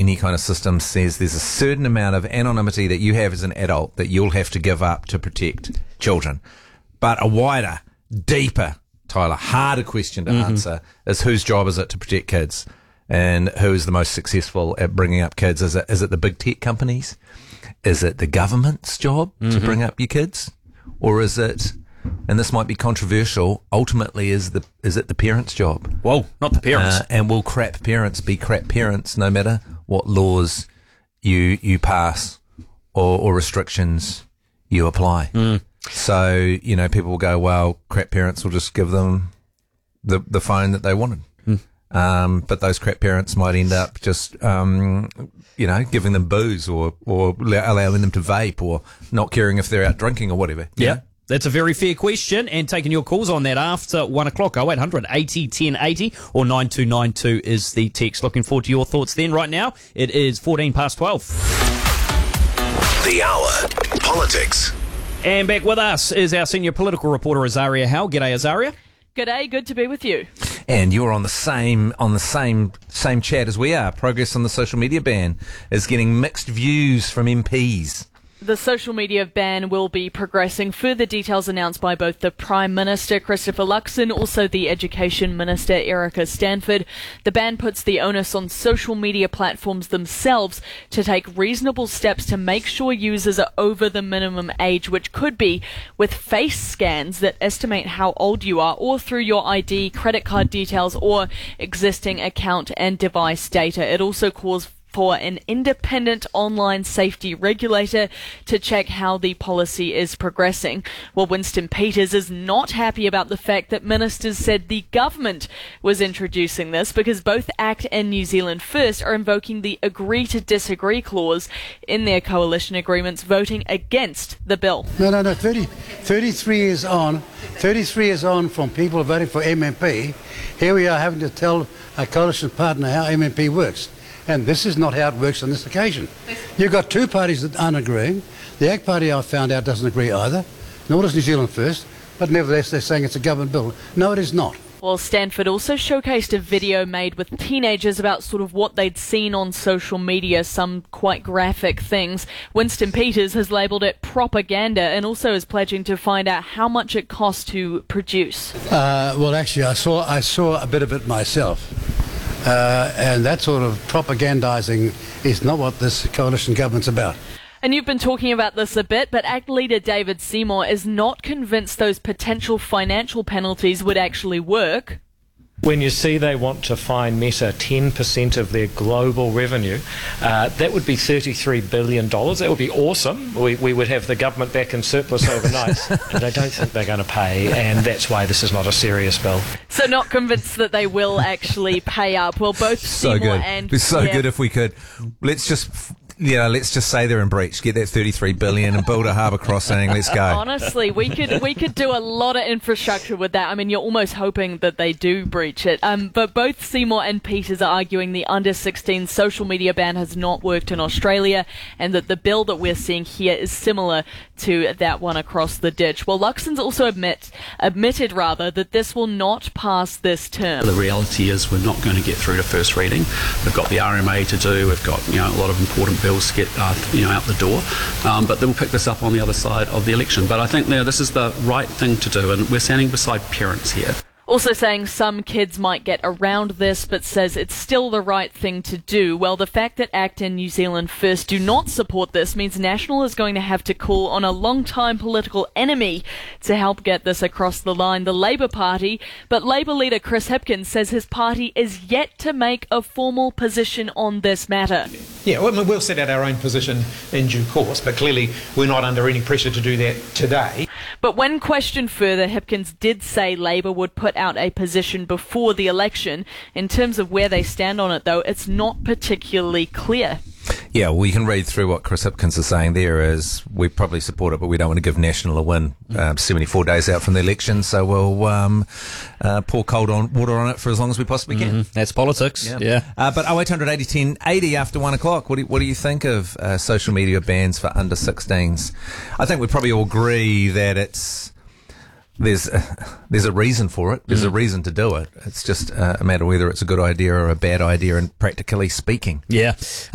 any kind of system says there's a certain amount of anonymity that you have as an adult that you'll have to give up to protect children. But a wider, deeper, Tyler, harder question to answer is whose job is it to protect kids? And who is the most successful at bringing up kids? Is it the big tech companies? Is it the government's job to bring up your kids? Or is it, and this might be controversial, ultimately is it the parents' job? Whoa, not the parents. And will crap parents be crap parents no matter what laws you pass or restrictions you apply? So, people will go, well, crap parents will just give them the phone that they wanted. But those crap parents might end up just, giving them booze or allowing them to vape or not caring if they're out drinking or whatever. Yeah. That's a very fair question, and taking your calls on that after 1 o'clock. 0800 80 1080 or 9292 is the text. Looking forward to your thoughts then. Right now, it is 14 past 12. The Hour. Politics. And back with us is our senior political reporter, Azaria Howe. G'day, Azaria. G'day, good to be with you. And you're on the same chat as we are. Progress on the social media ban is getting mixed views from MPs. The social media ban will be progressing. Further details announced by both the Prime Minister, Christopher Luxon, also the Education Minister, Erica Stanford. The ban puts the onus on social media platforms themselves to take reasonable steps to make sure users are over the minimum age, which could be with face scans that estimate how old you are, or through your ID, credit card details, or existing account and device data. It also calls for an independent online safety regulator to check how the policy is progressing. Well, Winston Peters is not happy about the fact that ministers said the government was introducing this, because both ACT and New Zealand First are invoking the agree to disagree clause in their coalition agreements, voting against the bill. No, 33 years on from people voting for MMP, here we are having to tell a coalition partner how MMP works. And this is not how it works on this occasion. You've got two parties that aren't agreeing. The ACT Party, I found out, doesn't agree either, nor does New Zealand First, but nevertheless they're saying it's a government bill. No, it is not. Well, Stanford also showcased a video made with teenagers about sort of what they'd seen on social media, some quite graphic things. Winston Peters has labelled it propaganda and also is pledging to find out how much it costs to produce. Well, actually, I saw a bit of it myself. And that sort of propagandising is not what this coalition government's about. And you've been talking about this a bit, but ACT leader David Seymour is not convinced those potential financial penalties would actually work. When you see they want to fine Meta 10% of their global revenue, that would be $33 billion. That would be awesome. We would have the government back in surplus overnight. But I don't think they're going to pay, and that's why this is not a serious bill. So not convinced that they will actually pay up. Well, both Seymour and... It'd be so good if we could. Let's just say they're in breach. Get that $33 billion and build a harbour crossing. Let's go. Honestly, we could do a lot of infrastructure with that. I mean, you're almost hoping that they do breach it. But both Seymour and Peters are arguing the under-16 social media ban has not worked in Australia, and that the bill that we're seeing here is similar to that one across the ditch. Well, Luxon's also admitted that this will not pass this term. The reality is we're not going to get through to first reading. We've got the RMA to do. We've got a lot of important bills to get out the door, but then we'll pick this up on the other side of the election. But I think this is the right thing to do, and we're standing beside parents here. Also saying some kids might get around this, but says it's still the right thing to do. Well, the fact that ACT and New Zealand First do not support this means National is going to have to call on a long-time political enemy to help get this across the line, the Labour Party. But Labour leader Chris Hipkins says his party is yet to make a formal position on this matter. Yeah, we'll set out our own position in due course, but clearly we're not under any pressure to do that today. But when questioned further, Hipkins did say Labour would put out a position before the election. In terms of where they stand on it, though, it's not particularly clear. Yeah, well, you can read through what Chris Hipkins is saying there is we probably support it, but we don't want to give National a win 74 days out from the election, so we'll pour cold water on it for as long as we possibly can. That's politics, yeah. But 0800 80 10 80 after 1 o'clock, what do you think of social media bans for under 16s? I think we probably all agree that there's a reason for it. There's a reason to do it. It's just a matter of whether it's a good idea or a bad idea, and practically speaking. Yeah.